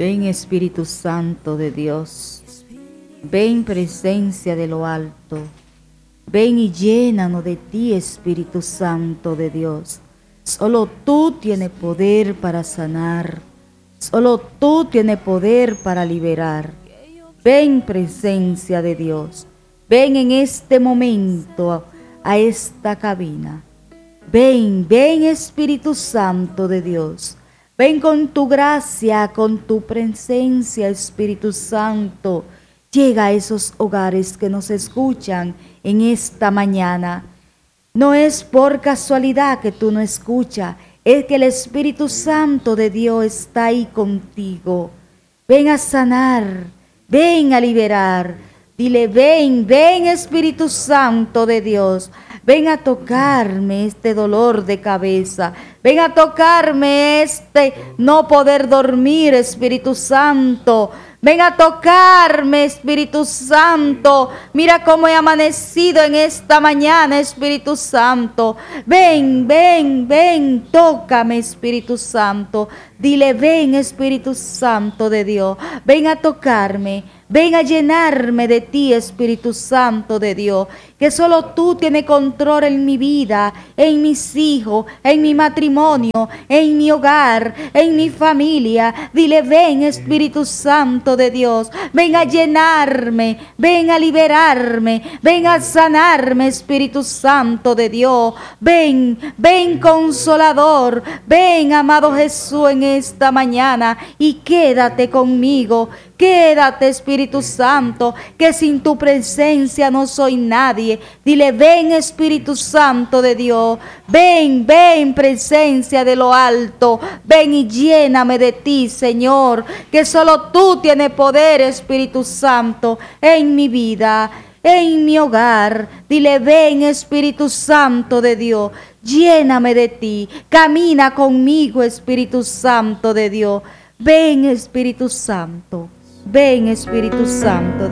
Ven Espíritu Santo de Dios, ven presencia de lo alto, ven y llénanos de ti Espíritu Santo de Dios. Solo tú tienes poder para sanar, solo tú tienes poder para liberar. Ven presencia de Dios, ven en este momento a esta cabina. Ven, ven Espíritu Santo de Dios. Ven con tu gracia, con tu presencia, Espíritu Santo. Llega a esos hogares que nos escuchan en esta mañana. No es por casualidad que tú no escuchas, es que el Espíritu Santo de Dios está ahí contigo. Ven a sanar, ven a liberar. Dile, ven, ven Espíritu Santo de Dios. Ven a tocarme este dolor de cabeza. Ven a tocarme este no poder dormir, Espíritu Santo. Ven a tocarme, Espíritu Santo. Mira cómo he amanecido en esta mañana, Espíritu Santo. Ven, ven, ven, tócame, Espíritu Santo. Dile, ven, Espíritu Santo de Dios. Ven a tocarme. Ven a llenarme de ti, Espíritu Santo de Dios, que solo tú tienes control en mi vida, en mis hijos, en mi matrimonio, en mi hogar, en mi familia. Dile, ven, Espíritu Santo de Dios, ven a llenarme, ven a liberarme, ven a sanarme, Espíritu Santo de Dios. Ven, ven Consolador, ven amado Jesús en esta mañana y quédate conmigo. Quédate, Espíritu Santo, que sin tu presencia no soy nadie. Dile, ven, Espíritu Santo de Dios. Ven, ven, presencia de lo alto. Ven y lléname de ti, Señor, que solo tú tienes poder, Espíritu Santo, en mi vida, en mi hogar. Dile, ven, Espíritu Santo de Dios. Lléname de ti. Camina conmigo, Espíritu Santo de Dios. Ven, Espíritu Santo. Ven, Espíritu Santo.